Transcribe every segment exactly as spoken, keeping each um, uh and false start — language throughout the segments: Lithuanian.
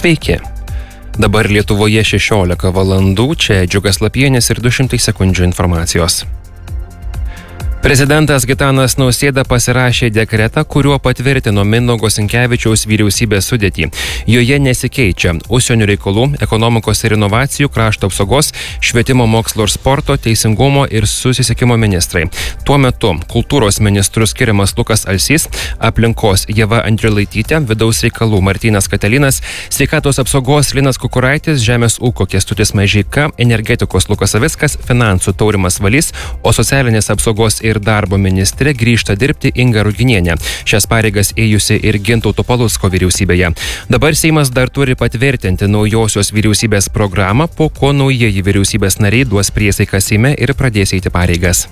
Sveiki. Dabar Lietuvoje šešiolika valandų, čia Džiugas Lapienis ir du šimtai sekundžių informacijos. Prezidentas Gitanas Nausėda pasirašė dekretą, kuriuo patvirtino Mindaugo Sinkevičiaus vyriausybės sudėtį. Joje nesikeičia užsienio reikalų, ekonomikos ir inovacijų, krašto apsaugos, švietimo, mokslo ir sporto, teisingumo ir susisiekimo ministrai. Tuo metu kultūros ministrų skiriamas Lukas Alsys, aplinkos Ieva Andriulaitytė, vidaus reikalų Martynas Katelinas, sveikatos apsaugos Linas Kukuraitis, žemės ūkio Kęstutis Mažeika, energetikos Lukas Savickas, finansų Taurimas Valys, o socialinės apsaugos ir ir darbo ministrė grįžta dirbti Inga Ruginienė. Šias pareigas ėjusi ir Gintauto Palucko vyriausybėje. Dabar Seimas dar turi patvirtinti naujosios vyriausybės programą, po ko naujieji vyriausybės nariai duos priesaiką Seime ir pradės eiti pareigas.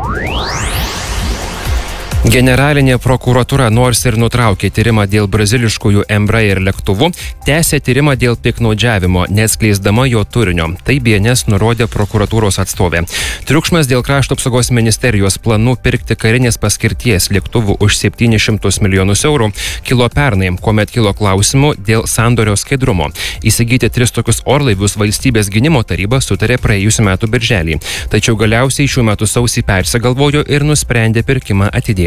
Generalinė prokuratūra nors ir nutraukė tyrimą dėl braziliškųjų Embraer lėktuvų, tęsė tyrimą dėl piktnaudžiavimo, neatskleisdama jo turinio. Tai B N S nurodė prokuratūros atstovė. Triukšmas dėl krašto apsaugos ministerijos planų pirkti karinės paskirties lėktuvų už septynis šimtus milijonus eurų kilo pernai, kuomet kilo klausimų dėl sandorio skaidrumo. Įsigyti tris tokius orlaivius valstybės gynimo taryba sutarė praėjusiu metu birželį. Tačiau galiausiai šių metų sausį persigalvojo ir nusprendė pirkimą atidėti.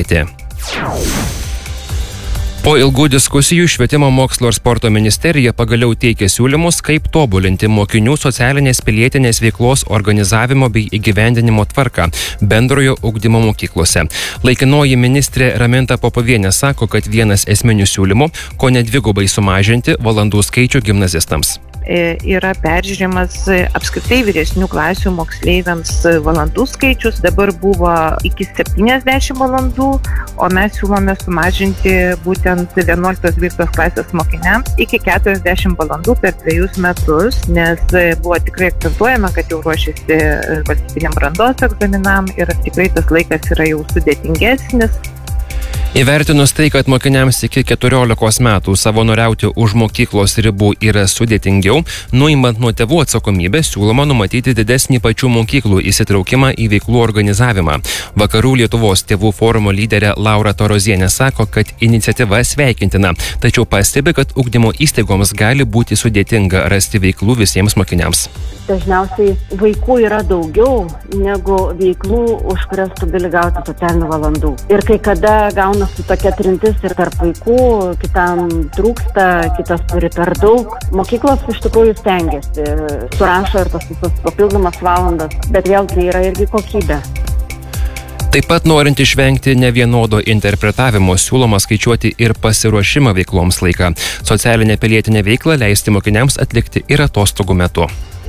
Po ilgų diskusijų Švietimo, mokslo ir sporto ministerija pagaliau teikia siūlymus, kaip tobulinti mokinių socialinės pilietinės veiklos organizavimo bei įgyvendinimo tvarką bendrojo ugdymo mokyklose. Laikinoji ministrė Raminta Popovienė sako, kad vienas esminių siūlymų, ko ne dvigubai sumažinti valandų skaičių gimnazistams. Yra peržiūrimas apskritai vyresnių klasių moksleiviams valandų skaičius. Dabar buvo iki septyniasdešimt valandų, o mes siūlome sumažinti būtent vienuoliktos dvyliktos klasės mokiniams iki keturiasdešimt valandų per dviejus metus, nes buvo tikrai akcentuojama, kad jau ruošiasi valstybiniam brandos egzaminam ir tikrai tas laikas yra jau sudėtingesnis. Įvertinus tai, kad mokiniams iki keturiolikos metų savanoriauti už mokyklos ribų yra sudėtingiau, nuimant nuo tėvų atsakomybę, siūloma numatyti didesnį pačių mokyklų įsitraukimą į veiklų organizavimą. Vakarų Lietuvos tėvų forumo lyderė Laura Torozienė sako, kad iniciatyva sveikintina, tačiau pastebi, kad ugdymo įstaigoms gali būti sudėtinga rasti veiklų visiems mokiniams. Dažniausiai vaikų yra daugiau negu veiklų, už kurias tu gali gauti socialinių valandų. Ir kai kada gaunasi tokia trintis ir tarp vaikų, kitam trūksta, kitas turi per daug. Mokyklos iš tikrųjų stengiasi, surašo ir tas visas papildomas valandas, bet vėlgi yra irgi kokybė. Taip pat norint išvengti nevienodo interpretavimo, siūloma skaičiuoti ir pasiruošimą veikloms laiką. Socialinę pilietinę veiklą leisti mokiniams atlikti ir atostogų metu.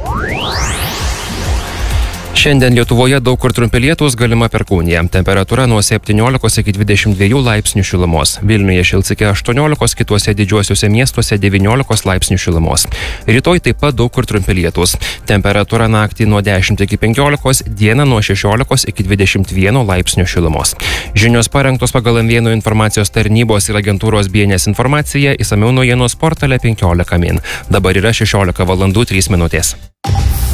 Šiandien Lietuvoje daug kur trumpi lietūs, galima perkūnija. Temperatūra nuo septyniolikos iki dvidešimt dviejų laipsnių šilumos. Vilniuje šils iki aštuoniolikos, kituose didžiuosiuose miestuose devyniolikos laipsnių šilumos. Rytoj taip pat daug kur trumpi lietūs. Temperatūra naktį nuo dešimt iki penkiolikos, dieną nuo šešiolikos iki dvidešimt vieno laipsnių šilumos. Žinios parengtos pagal M vienas informacijos tarnybos ir agentūros B N S informacija, išsamiau naujienos portale penkiolika min. Dabar yra šešiolika valandų trys minutės.